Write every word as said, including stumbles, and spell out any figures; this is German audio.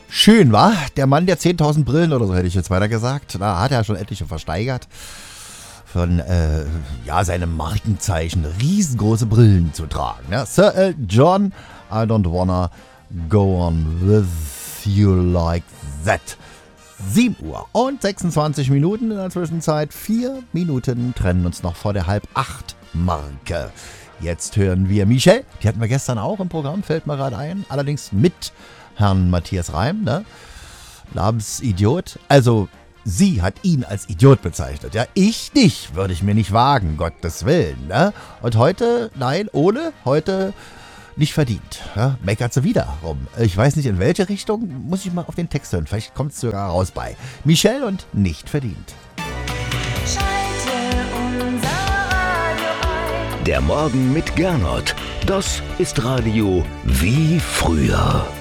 Schön, wa? Der Mann der zehntausend Brillen oder so hätte ich jetzt weiter gesagt. Da hat er schon etliche versteigert. Von, äh, ja, seinem Markenzeichen riesengroße Brillen zu tragen. Ja? Sir Elton John, I don't wanna go on with you like that. sieben Uhr und sechsundzwanzig Minuten in der Zwischenzeit. Vier Minuten trennen uns noch vor der halb acht Marke. Jetzt hören wir Michelle. Die hatten wir gestern auch im Programm, fällt mir gerade ein. Allerdings mit Herrn Matthias Reim, ne? Namensidiot. Also, sie hat ihn als Idiot bezeichnet. Ja, ich nicht, würde ich mir nicht wagen, Gottes Willen. Ne? Und heute, nein, Ole, heute nicht verdient. Ja? Meckert sie wieder rum. Ich weiß nicht, in welche Richtung, muss ich mal auf den Text hören. Vielleicht kommt es sogar raus bei Michelle und nicht verdient. Schalte unser Radio ein. Der Morgen mit Gernot. Das ist Radio wie früher.